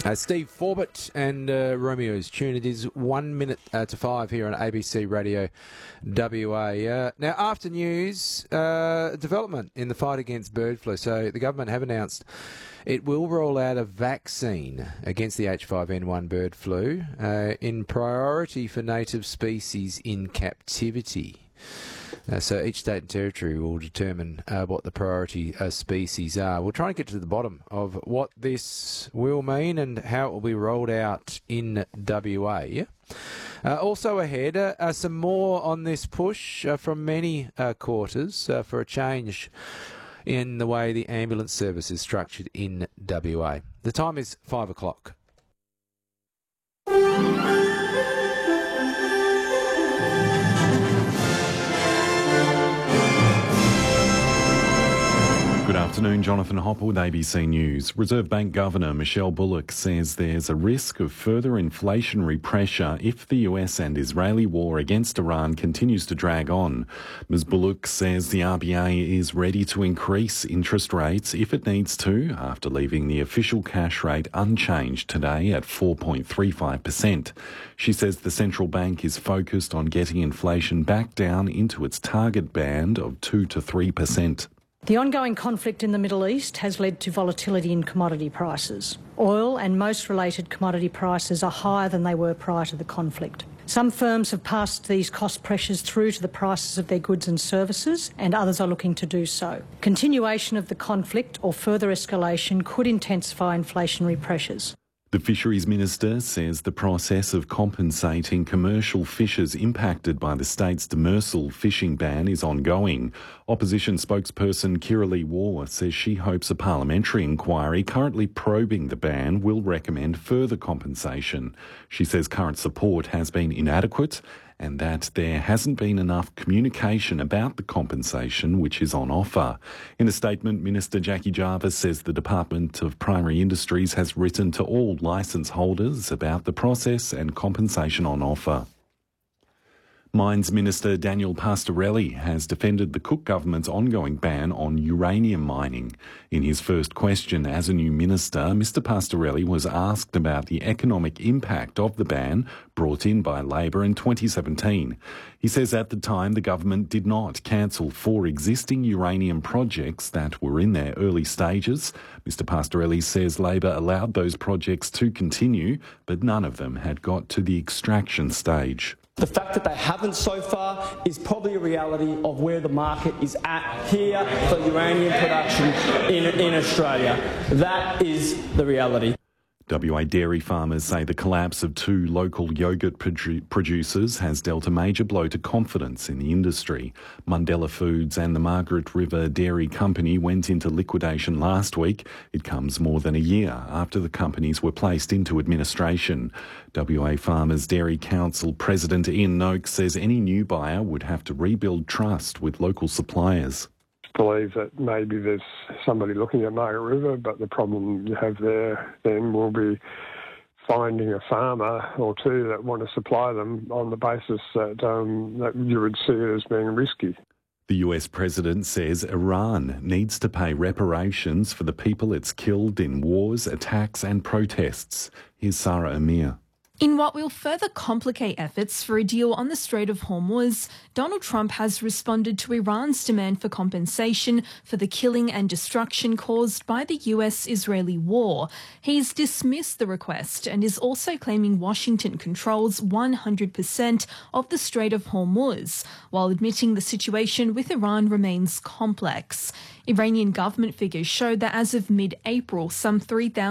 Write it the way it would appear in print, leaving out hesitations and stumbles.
Steve Forbett and Romeo's tune. It is 1 minute to 5 here on ABC Radio WA. Now, after news, development in the fight against bird flu. So the government have announced it will roll out a vaccine against the H5N1 bird flu in priority for native species in captivity. So each state and territory will determine what the priority species are. We'll try and get to the bottom of what this will mean and how it will be rolled out in WA. Also ahead, some more on this push from many quarters for a change in the way the ambulance service is structured in WA. The time is 5 o'clock. Good afternoon, Jonathan Hopper with ABC News. Reserve Bank Governor Michelle Bullock says there's a risk of further inflationary pressure if the US and Israeli war against Iran continues to drag on. Ms Bullock says the RBA is ready to increase interest rates if it needs to, after leaving the official cash rate unchanged today at 4.35%. She says the central bank is focused on getting inflation back down into its target band of 2 to 3%. The ongoing conflict in the Middle East has led to volatility in commodity prices. Oil and most related commodity prices are higher than they were prior to the conflict. Some firms have passed these cost pressures through to the prices of their goods and services, and others are looking to do so. Continuation of the conflict or further escalation could intensify inflationary pressures. The Fisheries Minister says the process of compensating commercial fishers impacted by the state's demersal fishing ban is ongoing. Opposition spokesperson Kirralie Waugh says she hopes a parliamentary inquiry currently probing the ban will recommend further compensation. She says current support has been inadequate and that there hasn't been enough communication about the compensation which is on offer. In a statement, Minister Jackie Jarvis says the Department of Primary Industries has written to all licence holders about the process and compensation on offer. Mines Minister Daniel Pastorelli has defended the Cook government's ongoing ban on uranium mining. In his first question as a new minister, Mr Pastorelli was asked about the economic impact of the ban brought in by Labor in 2017. He says at the time the government did not cancel 4 existing uranium projects that were in their early stages. Mr Pastorelli says Labor allowed those projects to continue, but none of them had got to the extraction stage. The fact that they haven't so far is probably a reality of where the market is at here for uranium production in Australia. That is the reality. WA dairy farmers say the collapse of 2 local yoghurt producers has dealt a major blow to confidence in the industry. Mundella Foods and the Margaret River Dairy Company went into liquidation last week. It comes more than a year after the companies were placed into administration. WA Farmers Dairy Council President Ian Noakes says any new buyer would have to rebuild trust with local suppliers. Believe that maybe there's somebody looking at Margaret River, but the problem you have there then will be finding a farmer or two that want to supply them on the basis that you would see it as being risky. The US president says Iran needs to pay reparations for the people it's killed in wars, attacks and protests. Here's Sarah Amir. In what will further complicate efforts for a deal on the Strait of Hormuz, Donald Trump has responded to Iran's demand for compensation for the killing and destruction caused by the US-Israeli war. He's dismissed the request and is also claiming Washington controls 100% of the Strait of Hormuz, while admitting the situation with Iran remains complex. Iranian government figures show that as of mid-April, some 3,000